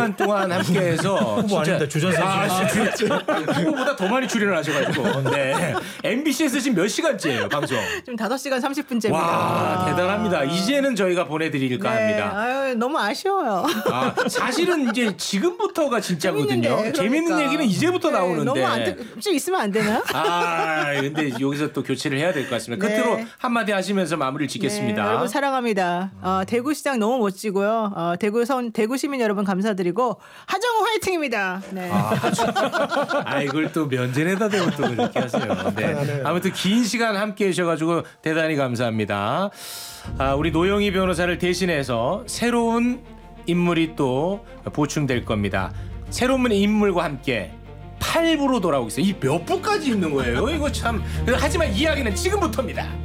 시간 동안 함께해서 후보 아닙니다. 주전선수. 후보보다 더 많이 출연을 하셔가지고. 네. MBC에서 지금 몇 시간째예요 방송? 지금 5시간 30분째입니다. 와 대단합니다. 이제는 저희가 보내드릴까 합니다. 아유, 너무 아쉬워요. 사실은 이제 지금부터가 진짜거든요. 재밌는데, 재밌는 그러니까. 얘기는 이제부터 나오는데. 너무 좀 있으면 안 되나? 근데 여기서 또 교체를 해야 될 것 같습니다. 네. 끝으로 한마디 하시면서 마무리를 짓겠습니다. 네, 여러분 사랑합니다. 대구시장 너무 멋지고요. 대구 시민 여러분 감사드리고 하정우 화이팅입니다. 네. 이걸 또 면전에다 대고 또 그렇게 하세요. 네. 아무튼 긴 시간 함께 해주셔가지고 대단히 감사합니다. 우리 노영희 변호사를 대신해서 새로운 인물이 또 보충될 겁니다. 새로운 인물과 함께 8부로 돌아오겠어요. 이 몇 부까지 있는 거예요? 이거 참. 하지만 이야기는 지금부터입니다.